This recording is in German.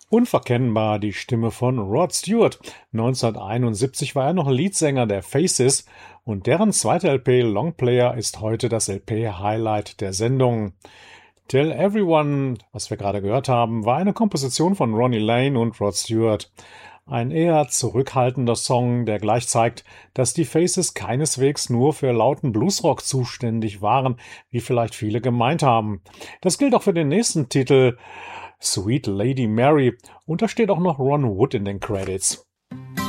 Unverkennbar die Stimme von Rod Stewart. 1971 war er noch Leadsänger der Faces und deren zweite LP Longplayer ist heute das LP-Highlight der Sendung. Tell Everyone, was wir gerade gehört haben, war eine Komposition von Ronnie Lane und Rod Stewart. Ein eher zurückhaltender Song, der gleich zeigt, dass die Faces keineswegs nur für lauten Bluesrock zuständig waren, wie vielleicht viele gemeint haben. Das gilt auch für den nächsten Titel, Sweet Lady Mary, und da steht auch noch Ron Wood in den Credits.